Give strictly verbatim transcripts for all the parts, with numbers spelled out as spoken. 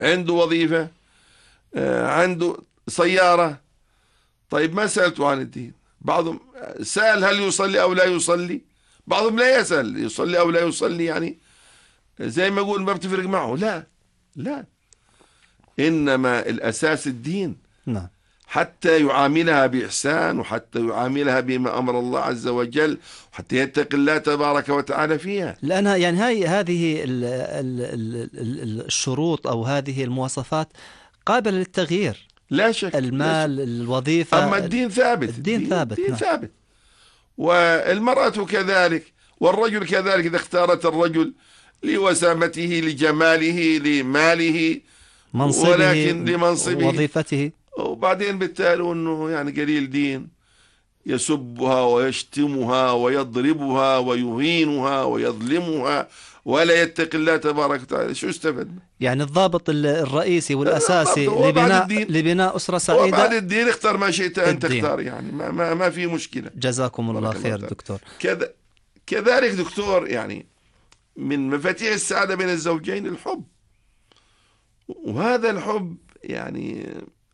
عنده وظيفة، عنده سيارة. طيب ما سألته عن الدين. بعضهم سأل هل يصلي أو لا يصلي، بعضهم لا يسأل يصلي أو لا يصلي، يعني زي ما يقول ما بتفرق معه. لا لا، إنما الأساس الدين. نعم. حتى يعاملها بإحسان، وحتى يعاملها بما أمر الله عز وجل، وحتى يتقي الله تبارك وتعالى فيها. لأنها يعني هاي هذه ال ال ال الشروط أو هذه المواصفات قابلة للتغيير. لا شك. المال، لا شك. الوظيفة. أما الدين ثابت. الدين, الدين ثابت. الدين نعم. ثابت. والمرأة كذلك، والرجل كذلك. إذا اختارت الرجل لوسامته، لجماله، لماله، منصبه، ولكن لمنصبه، وظيفته، وبعدين بالتالي أنه يعني قليل دين، يسبها ويشتمها ويضربها ويهينها ويظلمها ولا يتقي الله تبارك وتعالى، شو استفد؟ يعني الضابط الرئيسي والأساسي لبناء لبناء أسرة سعيدة. وبعد الدين اختار ما شئت أن تختار، يعني ما, ما, ما في مشكلة. جزاكم الله خير دكتور. كذا كذلك دكتور، يعني من مفاتيح السعادة بين الزوجين الحب، وهذا الحب يعني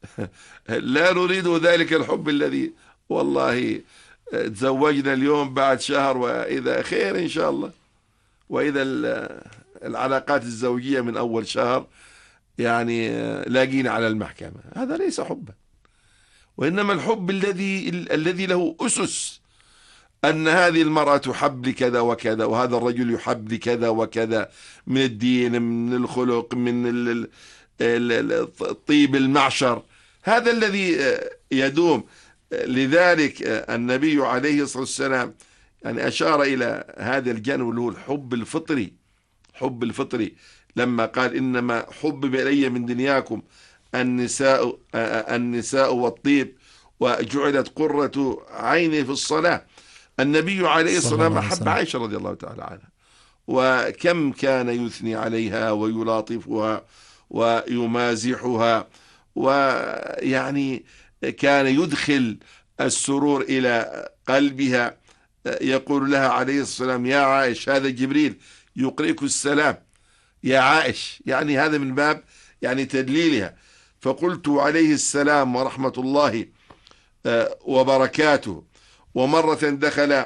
لا نريد ذلك الحب الذي والله تزوجنا اليوم بعد شهر وإذا خير إن شاء الله، وإذا العلاقات الزوجية من أول شهر يعني لاقين على المحكمة، هذا ليس حبا. وإنما الحب الذي الذي له أسس، أن هذه المرأة تحب لكذا وكذا، وهذا الرجل يحب لكذا وكذا، من الدين، من الخلق، من طيب المعشر، هذا الذي يدوم. لذلك النبي عليه الصلاة والسلام يعني أشار إلى هذا الجانب اللي هو الحب الفطري. حب الفطري لما قال إنما حبب إلي من دنياكم النساء النساء والطيب وجعلت قرة عيني في الصلاة. النبي عليه الصلاة والسلام أحب عائشة رضي الله تعالى عنها، وكم كان يثني عليها ويلاطفها ويمازحها، ويعني كان يدخل السرور إلى قلبها. يقول لها عليه الصلاة والسلام يا عائش هذا جبريل يقرئك السلام يا عائش، يعني هذا من باب يعني تدليلها. فقلت عليه السلام ورحمة الله وبركاته. ومرة دخل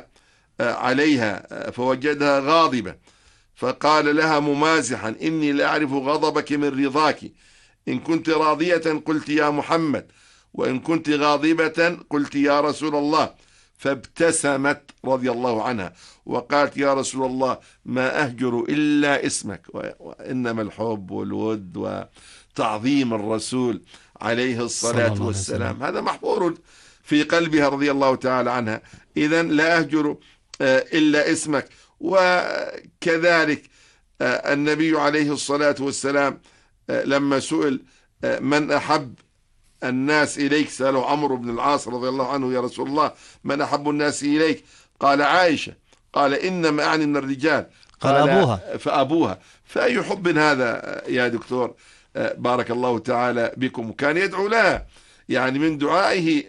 عليها فوجدها غاضبة، فقال لها ممازحا إني لأعرف غضبك من رضاك، إن كنت راضية قلت يا محمد، وإن كنت غاضبة قلت يا رسول الله. فابتسمت رضي الله عنها وقالت يا رسول الله ما أهجر إلا اسمك. وإنما الحب والود وتعظيم الرسول عليه الصلاة والسلام هذا محفور في قلبها رضي الله تعالى عنها. إذن لا أهجر إلا اسمك. وكذلك النبي عليه الصلاة والسلام لما سئل من أحب الناس إليك، سأله عمرو بن العاص رضي الله عنه يا رسول الله من أحب الناس إليك؟ قال عائشة. قال إنما أعني من الرجال. قال, قال أبوها. فأبوها. فأي حب هذا يا دكتور؟ بارك الله تعالى بكم. وكان يدعو لها، يعني من دعائه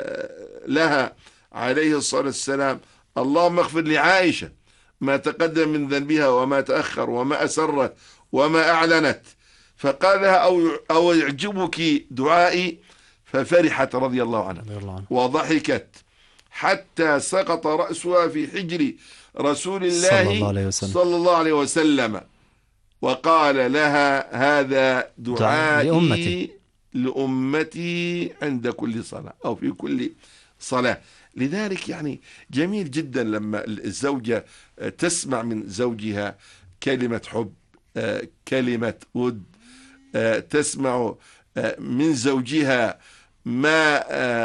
لها عليه الصلاة والسلام اللهم اغفر لعائشة ما تقدم من ذنبها وما تأخر وما أسرت وما أعلنت. فقال لها أو, أو يعجبك دعائي؟ ففرحت رضي الله عنها وضحكت حتى سقط رأسها في حجر رسول الله صلى الله عليه وسلم، وقال لها هذا دعائي لأمتي, لأمتي عند كل صلاة أو في كل صلاة. لذلك يعني جميل جدا لما الزوجة تسمع من زوجها كلمة حب، كلمة ود، تسمع من زوجها ما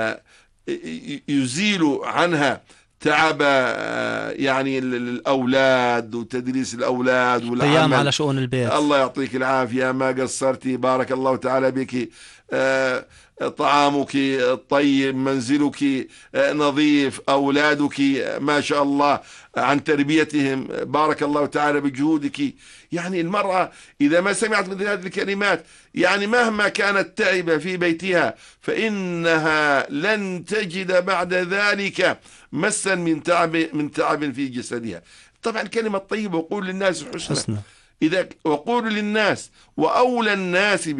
يزيل عنها تعب يعني الأولاد وتدريس الأولاد والعمل على شؤون البيت. الله يعطيك العافية ما قصرتي، بارك الله تعالى بك. طعامك طيب، منزلك نظيف، أولادك ما شاء الله عن تربيتهم بارك الله تعالى بجهودك. يعني المرأة إذا ما سمعت مثل هذه الكلمات يعني مهما كانت تعبة في بيتها فإنها لن تجد بعد ذلك مسا من تعب من تعب في جسدها. طبعا كلمة طيبة وقول للناس حسنى. إذا وقول للناس وأولى الناس